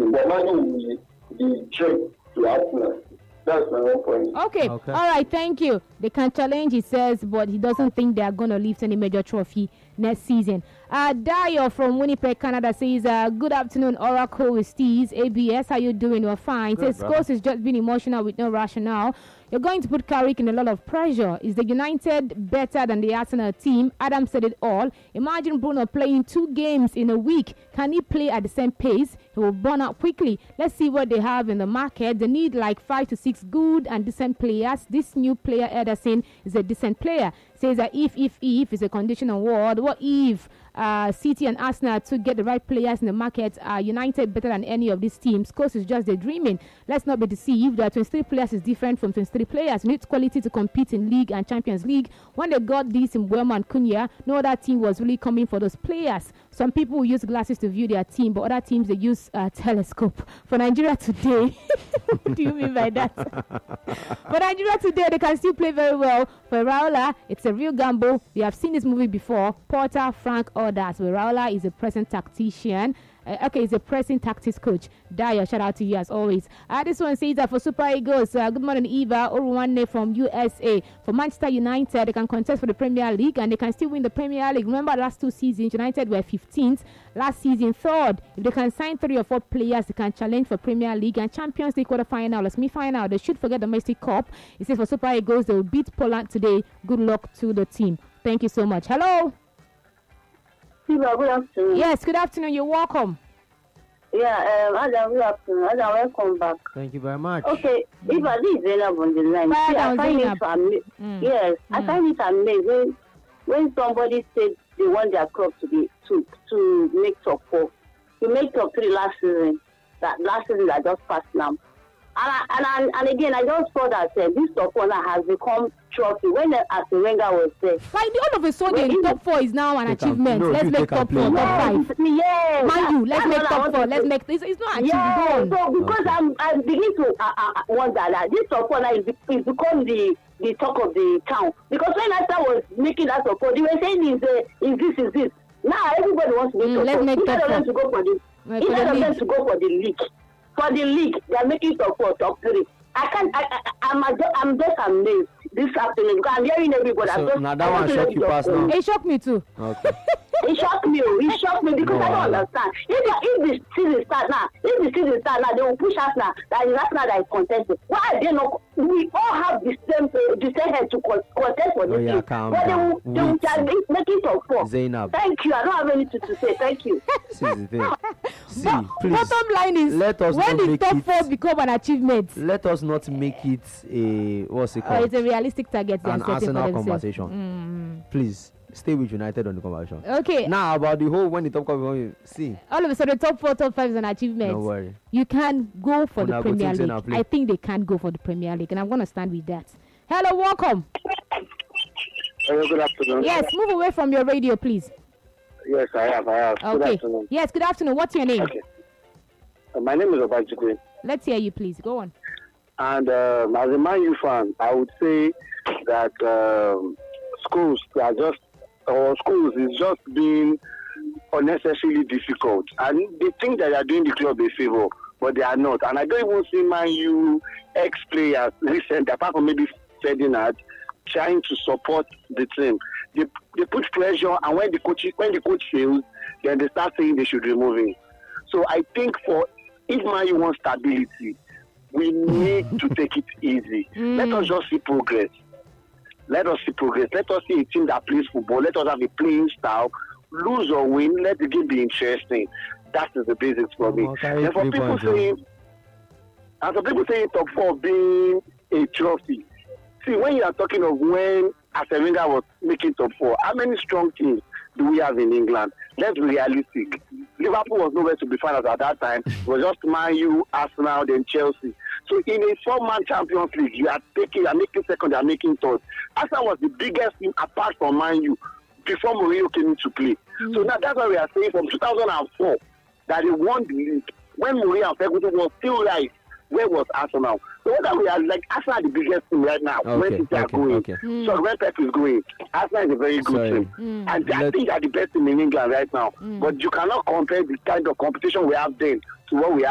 team. But Man U will be threat to Arsenal. That's my one point. Okay. All right. Thank you. They can challenge, he says, but he doesn't think they are going to lift any major trophy next season. Dayo from Winnipeg, Canada says, good afternoon, Oracle with Steez. ABS, how you doing? We're fine. Good, says, Scores is just being emotional with no rationale. You're going to put Carrick in a lot of pressure. Is the United better than the Arsenal team? Adam said it all. Imagine Bruno playing 2 games in a week. Can he play at the same pace? He will burn out quickly. Let's see what they have in the market. They need like 5 to 6 good and decent players. This new player, Ederson, is a decent player. Says that if is a conditional word. What if City and Arsenal to get the right players in the market are United better than any of these teams? Course is just daydreaming. Let's not be deceived. 23 players is different from 23 players. You need quality to compete in League and Champions League. When they got this in Mbeumo and Cunha, no other team was really coming for those players. Some people use glasses to view their team, but other teams they use telescope. For Nigeria today, what do you mean by that? For Nigeria today, they can still play very well. For Raiola, it's a real gamble. We have seen this movie before. Porter, Frank, others. Raiola is a present tactician. He's a pressing tactics coach. Daya, shout out to you as always. This one says that for Super Eagles, good morning, Eva Oruwane from USA. For Manchester United, they can contest for the Premier League and they can still win the Premier League. Remember, last 2 seasons, United were 15th. Last season, 3rd. If they can sign 3 or 4 players, they can challenge for Premier League and Champions League quarterfinal or semi-final. They should forget the domestic cup. It says for Super Eagles, they will beat Poland today. Good luck to the team. Thank you so much. Hello. Good afternoon. Yes, good afternoon. You're welcome. Yeah, Adam, good afternoon. Adam, welcome back. Thank you very much. Okay, if I did Zainab on the line, I find it amazing when somebody said they want their club to make top 4. To make top 3 last season. That last season that just passed now. And again, I just saw that this top 4 has become trophy when Arsene Wenger was there. Like all of a sudden, top 4 is now an achievement. Let's make top 4, top 5. Yeah, Man U, let's make top 4. Let's make it's not achievement. Yeah, so because I'm beginning to wonder that this top 4 now is become the talk of the town. Because when Arsenal was making that top 4, they were saying is this. Now everybody wants to make top 4. Instead of them to go for the league. For the league, they are making top 4, top 3. I'm just amazed this afternoon because I'm hearing everybody. So now that one shocked you past now? It shocked me too. Okay. It shocked me because I don't understand. If the season start now, they will push us now. That is Arsenal that is contesting. Why are they not? We all have the same head to contest for this thing. But they will make it top 4. Zainab. Thank you. I don't have anything to say. Thank you. See, please. Bottom line is, when the top 4 become an achievement, let us not make it a what's it called? It's a realistic target. An Arsenal conversation. Please. Stay with United on the conversation. Okay. Now about the whole when the top comes, see. All of a sudden, top 4, top 5 is an achievement. Don't worry. You can go for the Premier League. I think they can go for the Premier League, and I'm going to stand with that. Hello, welcome. Hello, good afternoon. Yes, move away from your radio, please. Yes, I have. Okay. Good afternoon. Yes, good afternoon. What's your name? Okay. My name is Obajide. Let's hear you, please. Go on. And as a Man U fan, I would say that schools is just being unnecessarily difficult. And they think that they are doing the club a favor, but they are not. And I don't even see Man U ex-players recent, apart from maybe Ferdinand, trying to support the team. They put pressure, and when the coach fails, then they start saying they should remove him. So I think if Man U wants stability, we need to take it easy. Let us just see progress. Let us see a team that plays football. Let us have a playing style. Lose or win, let the game be interesting. That is the basics for me. And for people saying top 4 being a trophy, see, when you are talking of when Arsene Wenger was making top 4, how many strong teams do we have in England? Let's be realistic. Liverpool was nowhere to be found at that time. It was just Man U, Arsenal, then Chelsea. So in a 4-man Champions League, you are making second, you are making third. Arsenal was the biggest team apart from Man U before Mourinho came into play. So now that's why we are saying from 2004 that they won the league. When Mourinho and Ferguson was still live, where was Arsenal? So whether we are like Arsenal the biggest team right now, when they are going. So when Pep is going, Arsenal is a very good team. And I think they are the best team in England right now. But you cannot compare the kind of competition we have then to what we have